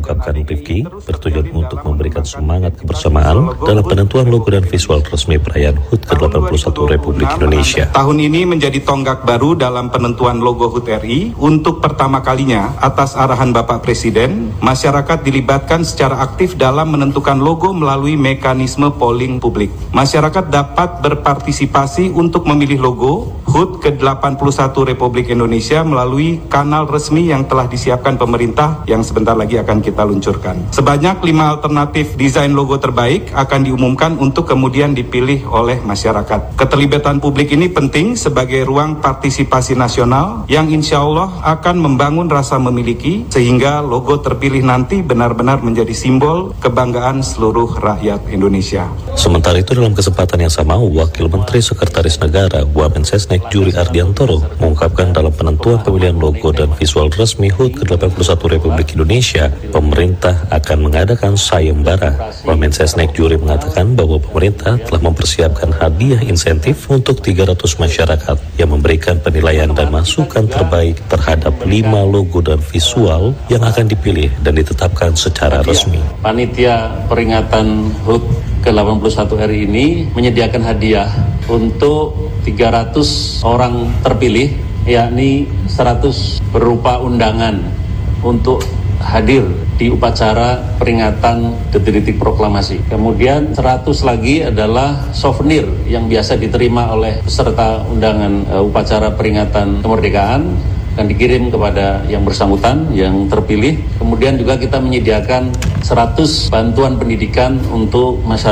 ungkapkan Rifki, bertujuan untuk memberikan semangat kebersamaan dalam penentuan logo dan visual resmi perayaan HUT ke-81 Republik Indonesia. Tahun ini menjadi tonggak baru dalam penentuan logo HUT RI. Untuk pertama kalinya, atas arahan Bapak Presiden, masyarakat dilibatkan secara aktif dalam menentukan logo melalui mekanisme polling publik. Masyarakat dapat berpartisipasi untuk memilih logo HUT ke-81 Republik Indonesia melalui kanal resmi yang telah disiapkan pemerintah yang sebentar lagi akan kita luncurkan. Sebanyak 5 alternatif desain logo terbaik akan diumumkan untuk kemudian dipilih oleh masyarakat. Keterlibatan publik ini penting sebagai ruang partisipasi nasional yang insya Allah akan membangun rasa memiliki sehingga logo terpilih nanti benar-benar menjadi simbol kebanggaan seluruh rakyat Indonesia. Sementara itu dalam kesempatan yang sama, Wakil Menteri Sekretaris Negara Wamensesnek Juri Ardiantoro mengungkapkan dalam penentuan pemilihan logo dan visual resmi HUT ke-81 Republik Indonesia, pemerintah akan mengadakan sayembara. Wamensesnek Juri mengatakan bahwa pemerintah telah mempersiapkan hadiah insentif untuk 300 masyarakat yang memberikan penilaian dan masukan terbaik terhadap 5 logo dan visual yang akan dipilih dan ditetapkan secara resmi. Panitia peringatan HUT ke-81 RI ini menyediakan hadiah untuk 300 orang terpilih, yakni 100 berupa undangan untuk hadir di upacara peringatan detik-detik proklamasi. Kemudian 100 lagi adalah souvenir yang biasa diterima oleh peserta undangan upacara peringatan kemerdekaan dan dikirim kepada yang bersangkutan, yang terpilih. Kemudian juga kita menyediakan 100 bantuan pendidikan untuk masyarakat